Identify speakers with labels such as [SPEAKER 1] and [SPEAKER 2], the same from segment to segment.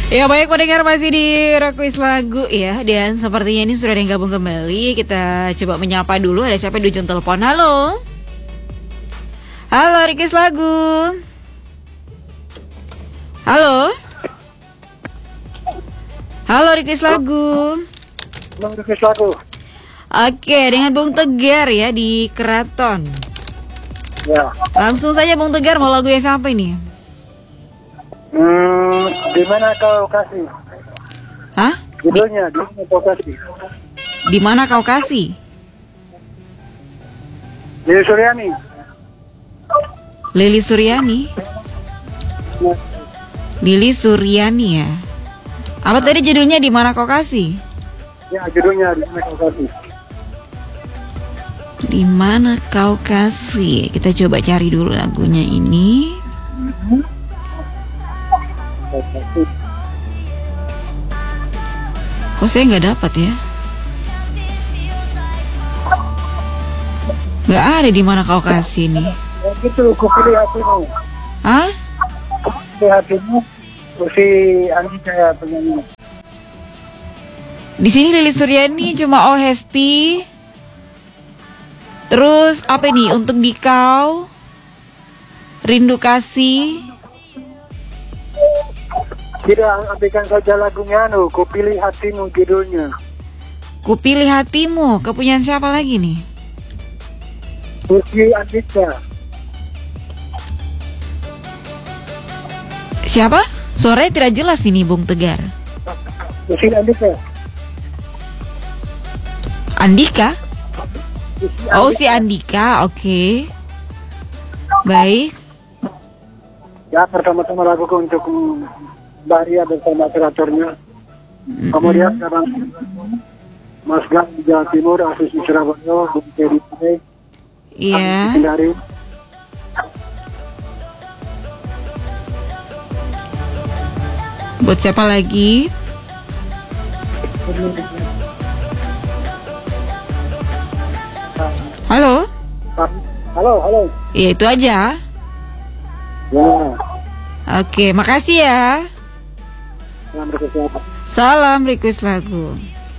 [SPEAKER 1] Ya baik pendengar, masih di request lagu ya. Dan sepertinya ini sudah ada yang gabung kembali. Kita coba menyapa dulu. Ada siapa di ujung telepon? Halo. Halo, request lagu. Halo. Halo, request lagu.
[SPEAKER 2] Request lagu.
[SPEAKER 1] Oke, dengan Bung Tegar ya di Keraton.
[SPEAKER 2] Ya.
[SPEAKER 1] Langsung saja Bung Tegar, mau lagu yang siapa ini?
[SPEAKER 2] Di mana kau kasih?
[SPEAKER 1] Hah?
[SPEAKER 2] Judulnya, di mana kau kasih?
[SPEAKER 1] Di mana kau kasih?
[SPEAKER 2] Lili Suryani.
[SPEAKER 1] Lili Suryani. Lili Suryani ya. Apa tadi judulnya di mana kau kasih?
[SPEAKER 2] Ya, judulnya di mana kau kasih?
[SPEAKER 1] Di mana kau kasih? Kita coba cari dulu lagunya ini. Kok saya nggak dapat ya? Nggak ada di mana kau kasih nih.
[SPEAKER 2] Itu ku pilih hatimu.
[SPEAKER 1] Hah?
[SPEAKER 2] Pilih hatimu. Si Andika ya penyanyi.
[SPEAKER 1] Di sini Lili Suryani cuma Oh Hesti. Terus apa ini? Untuk di kau, Rindu Kasih.
[SPEAKER 2] Tidak ambilkan saja lagunya, ku pilih hatimu judulnya.
[SPEAKER 1] Ku pilih hatimu. Kepunyaan siapa lagi nih?
[SPEAKER 2] Si Andika.
[SPEAKER 1] Siapa? Suaranya tidak jelas ini Bung Tegar.
[SPEAKER 2] Si Andika.
[SPEAKER 1] Andika? Oh si Andika, oke. Baik.
[SPEAKER 2] Ya, pertama-tama laguku untuk Bahria bersama operatornya. Kemudian sekarang Mas Gang di Jawa Timur, Asus di Surabaya, Bung Teddy Pune,
[SPEAKER 1] Iya.
[SPEAKER 2] Hindari.
[SPEAKER 1] Buat siapa lagi? Halo?
[SPEAKER 2] Halo.
[SPEAKER 1] Iya itu aja.
[SPEAKER 2] Ya,
[SPEAKER 1] Oke, makasih ya.
[SPEAKER 2] selamat berkesehatan.
[SPEAKER 1] Salam request lagu.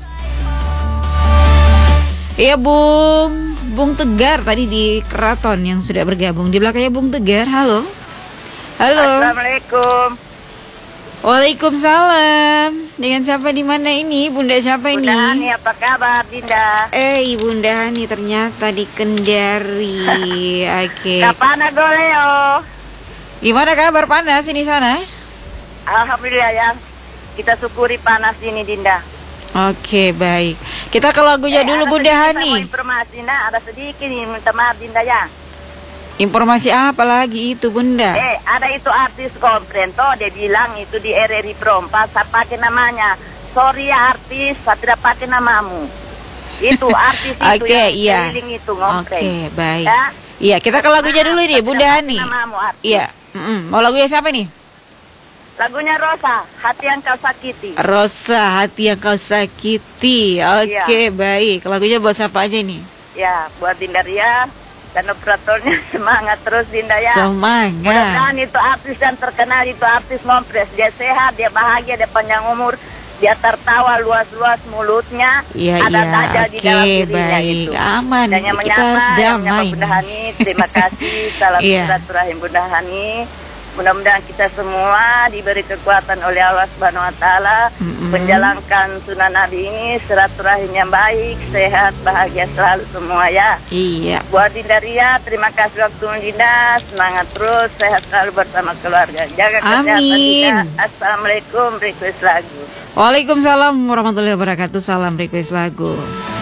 [SPEAKER 1] Iya Bung Tegar tadi di Keraton yang sudah bergabung. Di belakangnya Bung Tegar. Halo.
[SPEAKER 3] Assalamualaikum.
[SPEAKER 1] Waalaikumsalam. Dengan siapa di mana ini? Bunda siapa ini?
[SPEAKER 3] Bunda Hani, apa kabar Dinda?
[SPEAKER 1] Bunda Hani ternyata di Kendari. Oke.
[SPEAKER 3] Kapana goleo?
[SPEAKER 1] Gimana kabar, panas ini sana?
[SPEAKER 3] Alhamdulillah ya. Kita syukuri panas ini Dinda.
[SPEAKER 1] Oke, baik. Kita ke lagunya dulu Bunda Hani.
[SPEAKER 3] Ada informasi Dinda, ada sedikit nih minta maaf Dinda ya.
[SPEAKER 1] Informasi apa lagi itu Bunda?
[SPEAKER 3] Ada itu artis komplain toh, dia bilang itu di RRI Perompas, saya pakai namanya. Sorry ya artis, saya tidak pakai namamu. Itu artis itu
[SPEAKER 1] Oke,
[SPEAKER 3] yang
[SPEAKER 1] iya.
[SPEAKER 3] keliling itu ngomplain.
[SPEAKER 1] Oke, baik.
[SPEAKER 3] Ya.
[SPEAKER 1] Iya, kita ke lagunya dulu nih Bunda Hani.
[SPEAKER 3] Namamu artis.
[SPEAKER 1] Iya. Mau lagunya siapa nih?
[SPEAKER 3] Lagunya Rosa, Hati Yang Kau Sakiti.
[SPEAKER 1] Rosa, Hati Yang Kau Sakiti. Oke, baik. Lagunya buat siapa aja nih?
[SPEAKER 3] Ya, buat Dinda Ria dan operatornya semangat terus Dinda ya.
[SPEAKER 1] Semangat.
[SPEAKER 3] Mudah-mudahan itu artis yang terkenal, itu artis Mompres. Dia sehat, dia bahagia, dia panjang umur. Dia tertawa luas-luas mulutnya.
[SPEAKER 1] Iya,
[SPEAKER 3] ada saja di dalam dirinya
[SPEAKER 1] baik.
[SPEAKER 3] itu.
[SPEAKER 1] Aman.
[SPEAKER 3] Dan yang
[SPEAKER 1] Kita harus
[SPEAKER 3] menyapa
[SPEAKER 1] damai.
[SPEAKER 3] Bunda Hani, terima kasih. Salam
[SPEAKER 1] Iya.
[SPEAKER 3] silaturahim Bunda Hani. Mudah-mudahan kita semua diberi kekuatan oleh Allah Subhanahu wa taala menjalankan sunnah Nabi ini silaturahim yang baik, sehat, bahagia selalu semua ya.
[SPEAKER 1] Iya.
[SPEAKER 3] Buat Dinda Ria, terima kasih waktu Dinda, semangat terus, sehat selalu bersama keluarga. Jaga kesehatan Dinda. Assalamualaikum, request lagu.
[SPEAKER 1] Waalaikumsalam warahmatullahi wabarakatuh. Salam request lagu.